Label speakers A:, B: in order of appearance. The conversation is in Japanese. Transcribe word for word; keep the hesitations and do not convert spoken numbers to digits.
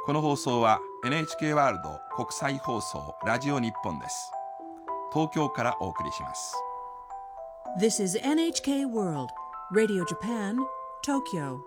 A: この放送は エヌエイチケー ワールド国際放送ラジオ日本です。東京からお送りします。
B: This is エヌエイチケー World Radio Japan, Tokyo.